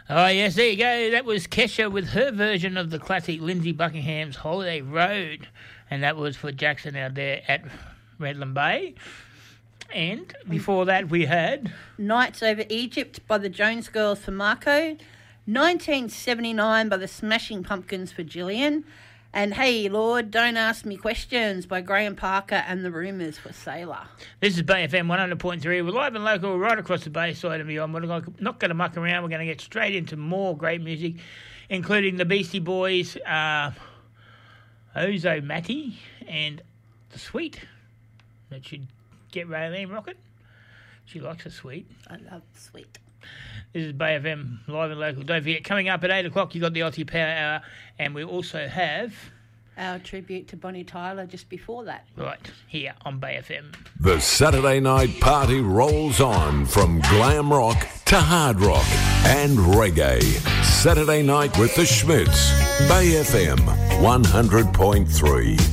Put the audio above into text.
Oh, yes, there you go. That was Kesha with her version of the classic Lindsay Buckingham's Holiday Road. And that was for Jackson out there at Redland Bay. And before that, we had Nights Over Egypt by the Jones Girls for Marco. 1979 by the Smashing Pumpkins for Gillian. And Hey Lord, Don't Ask Me Questions by Graham Parker and the Rumours for Sailor. This is Bay FM 100.3. We're live and local right across the Bayside and beyond. We're not going to muck around. We're going to get straight into more great music, including the Beastie Boys, Ozo Matty, and The Sweet. That should get Raylene rocking. She likes the sweet. I love sweet. This is Bay FM, live and local. Don't forget, coming up at 8 o'clock, you've got the Aussie Power Hour, and we also have our tribute to Bonnie Tyler just before that. Right, here on Bay FM. The Saturday night party rolls on from glam rock to hard rock and reggae. Saturday night with the Schmitz. Bay FM 100.3.